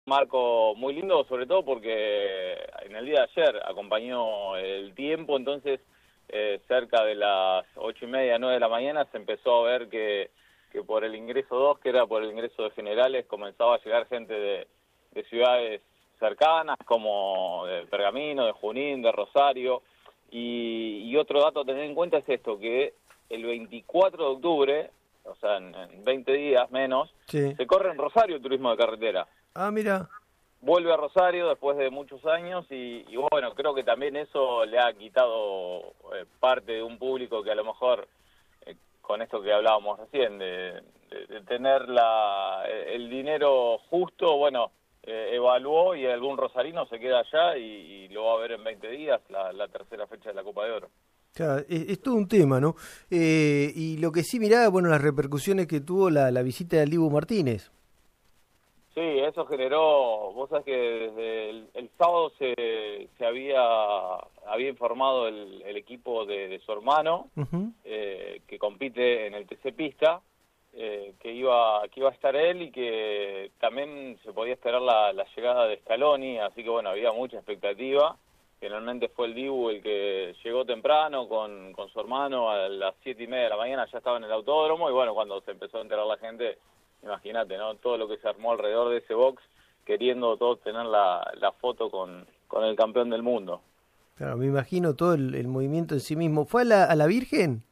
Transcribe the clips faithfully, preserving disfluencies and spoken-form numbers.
marco muy lindo, sobre todo porque en el día de ayer acompañó el tiempo, entonces eh, cerca de las ocho y media, nueve de la mañana se empezó a ver que, que por el ingreso dos, que era por el ingreso de generales, comenzaba a llegar gente de, de ciudades cercanas como de Pergamino, de Junín, de Rosario, y, y otro dato a tener en cuenta es esto, que el veinticuatro de octubre, o sea, en, en veinte días menos, Sí. se corre en Rosario el turismo de carretera. Ah, mira. Vuelve a Rosario después de muchos años y, y bueno, creo que también eso le ha quitado eh, parte de un público que a lo mejor, eh, con esto que hablábamos recién, de, de, de tener la, el dinero justo, bueno, eh, evaluó y algún rosarino se queda allá y, y lo va a ver en veinte días, la, la tercera fecha de la Copa de Oro. Claro, es, es todo un tema, ¿no? Eh, y lo que sí mirá, bueno, las repercusiones que tuvo la, la visita del Dibu Martínez. Sí, eso generó, vos sabés que desde el, el sábado se, se había, había informado el, el equipo de, de su hermano, Uh-huh. eh, que compite en el T C Pista, eh, que iba que iba a estar él y que también se podía esperar la, la llegada de Scaloni, así que bueno, había mucha expectativa. Finalmente fue el Dibu el que llegó temprano con, con su hermano a las siete y media de la mañana, ya estaba en el autódromo y bueno, cuando se empezó a enterar la gente, imagínate, ¿no? Todo lo que se armó alrededor de ese box, queriendo todos tener la, la foto con, con el campeón del mundo. Claro, me imagino todo el, el movimiento en sí mismo. ¿Fue a la, a la Virgen?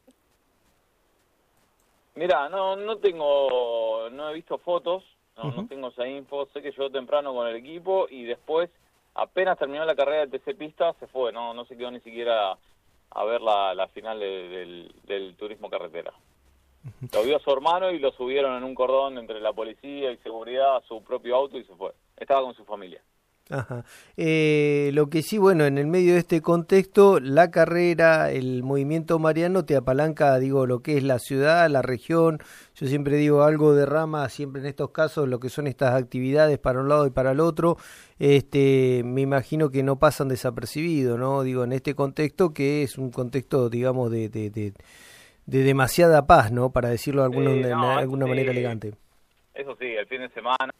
Mirá, no no tengo, no he visto fotos, no, no Uh-huh. tengo esa info, sé que llegó temprano con el equipo y después, apenas terminó la carrera del T C Pista, se fue, no no se quedó ni siquiera a ver la, la final de- del, del turismo carretera. Lo vio su hermano y lo subieron en un cordón entre la policía y seguridad a su propio auto y se fue. Estaba con su familia. Ajá. Eh, lo que sí, bueno, en el medio de este contexto, la carrera, el movimiento mariano te apalanca, digo, lo que es la ciudad, la región. Yo siempre digo, algo derrama siempre en estos casos lo que son estas actividades para un lado y para el otro. Este, me imagino que no pasan desapercibidos, ¿no? Digo, en este contexto que es un contexto, digamos, de, de, de, de demasiada paz, ¿no? Para decirlo de alguna, Sí, de no, eso alguna manera sí, elegante. eso sí, el fin de semana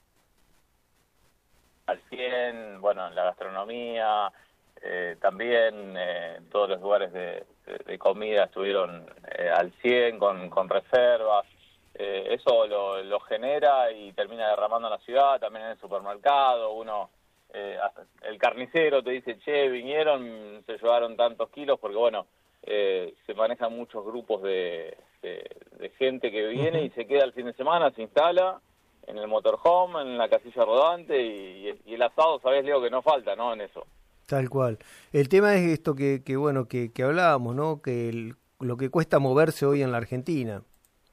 al cien, bueno, en la gastronomía, eh, también eh, en todos los lugares de, de, de comida estuvieron eh, al cien con, con reservas. Eh, eso lo, lo genera y termina derramando en la ciudad, también en el supermercado. Uno, eh, hasta el carnicero te dice, che, vinieron, se llevaron tantos kilos, porque bueno, eh, se manejan muchos grupos de, de, de gente que viene Uh-huh. y se queda el fin de semana, se instala en el motorhome, en la casilla rodante y, y el asado, sabés, Leo, que no falta, ¿no? En eso. Tal cual. El tema es esto que, que bueno, que, que hablábamos, ¿no? Que el- lo que cuesta moverse hoy en la Argentina.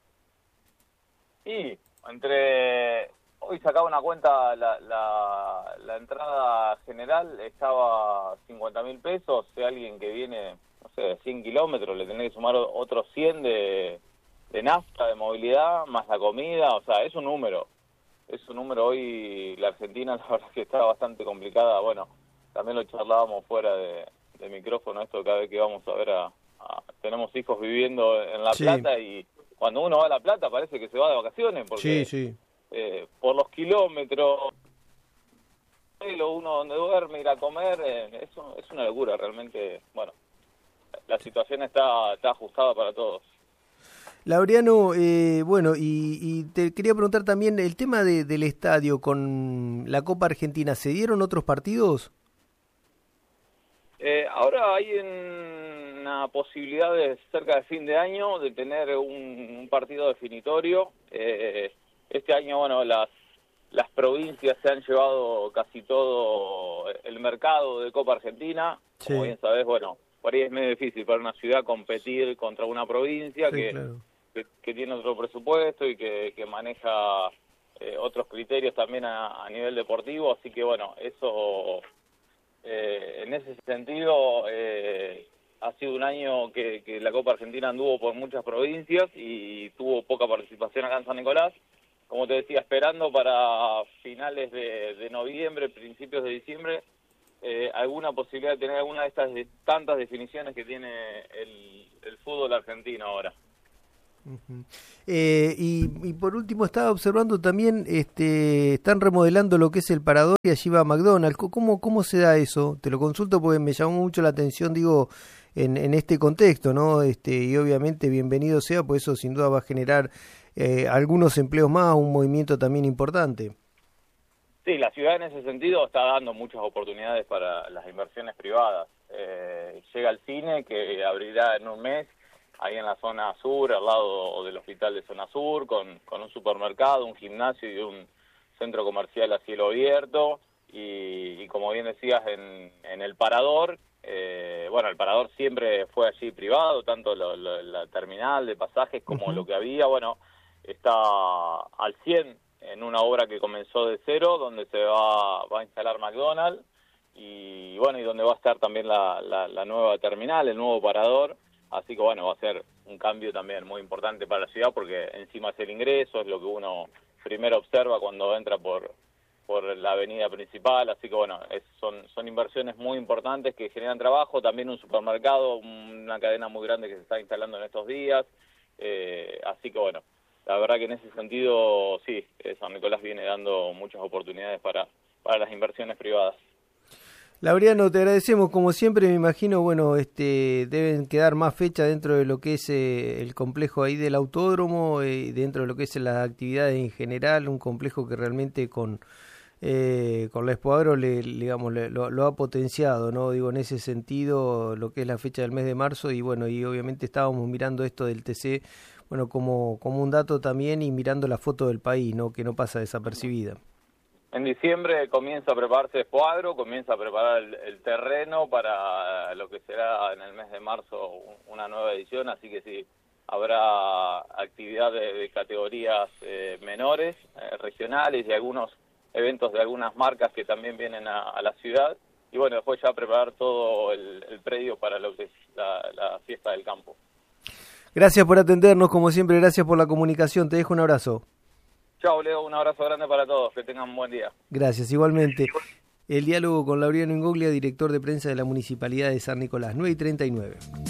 Y entre, hoy sacaba una cuenta, la, la, la entrada general estaba cincuenta mil pesos, si alguien que viene, no sé, de cien kilómetros, le tenés que sumar o- otros cien de, de nafta, de movilidad, más la comida, o sea, es un número. Es un número hoy, la Argentina la verdad que está bastante complicada. Bueno, también lo charlábamos fuera de, de micrófono, esto cada vez que vamos a ver a, a- tenemos hijos viviendo en La Sí, Plata y cuando uno va a La Plata parece que se va de vacaciones sí, porque sí. eh, por los kilómetros, uno donde duerme, ir a comer, eh, eso es una locura realmente. Bueno, la situación está, está ajustada para todos. Laureano, eh, bueno, y, y te quería preguntar también el tema de, del estadio con la Copa Argentina. ¿Se dieron otros partidos? Eh, ahora hay una posibilidad de cerca de fin de año de tener un, un partido definitorio. Eh, este año, bueno, las las provincias se han llevado casi todo el mercado de Copa Argentina. Como Sí, bien sabés, bueno, por ahí es medio difícil para una ciudad competir contra una provincia sí, que, claro. que, que tiene otro presupuesto y que, que maneja eh, otros criterios también a, a nivel deportivo. Así que, bueno, eso... Eh, en ese sentido, eh, ha sido un año que, que la Copa Argentina anduvo por muchas provincias y tuvo poca participación acá en San Nicolás. Como te decía, esperando para finales de, de noviembre, principios de diciembre, eh, alguna posibilidad de tener alguna de estas de, tantas definiciones que tiene el, el fútbol argentino ahora. Uh-huh. eh, y, y por último estaba observando también, este, están remodelando lo que es el parador y allí va McDonald's. ¿Cómo, cómo se da eso? Te lo consulto porque me llamó mucho la atención, digo, en, en este contexto, ¿no? Este, y obviamente bienvenido sea, pues eso sin duda va a generar eh, algunos empleos más, un movimiento también importante. Sí, la ciudad en ese sentido está dando muchas oportunidades para las inversiones privadas. Eh, llega el cine que abrirá en un mes, ahí en la zona sur, al lado del hospital de zona sur, con, con un supermercado, un gimnasio y un centro comercial a cielo abierto. Y, y como bien decías, en, en el parador, eh, bueno, el parador siempre fue allí privado, tanto lo, lo, la terminal de pasajes como uh-huh. lo que había, bueno, está al cien en una obra que comenzó de cero, donde se va, va a instalar McDonald's, y bueno, y donde va a estar también la, la, la nueva terminal, el nuevo parador. Así que bueno, va a ser un cambio también muy importante para la ciudad, porque encima es el ingreso, es lo que uno primero observa cuando entra por por la avenida principal. Así que bueno, es, son son inversiones muy importantes que generan trabajo. También un supermercado, una cadena muy grande que se está instalando en estos días. Eh, así que bueno, la verdad que en ese sentido, sí, San Nicolás viene dando muchas oportunidades para, para las inversiones privadas. Laureano, te agradecemos como siempre. Me imagino, bueno, este, deben quedar más fechas dentro de lo que es eh, el complejo ahí del autódromo, eh, dentro de lo que es las actividades en general, un complejo que realmente con eh, con la Expo Agro le, digamos, le, lo, lo ha potenciado, ¿no? Digo, en ese sentido, lo que es la fecha del mes de marzo, y bueno, y obviamente estábamos mirando esto del T C, bueno, como, como un dato también, y mirando la foto del país, ¿no? Que no pasa desapercibida. En diciembre comienza a prepararse Expo Agro, comienza a preparar el, el terreno para lo que será en el mes de marzo una nueva edición, así que sí, habrá actividad de, de categorías eh, menores, eh, regionales, y algunos eventos de algunas marcas que también vienen a, a la ciudad, y bueno, después ya preparar todo el, el predio para lo que es la, la fiesta del campo. Gracias por atendernos, como siempre, gracias por la comunicación, te dejo un abrazo. Chao, Leo, un abrazo grande para todos, que tengan un buen día. Gracias, igualmente. El diálogo con Laureano Ingoglia, director de prensa de la Municipalidad de San Nicolás, nueve y treinta y nueve.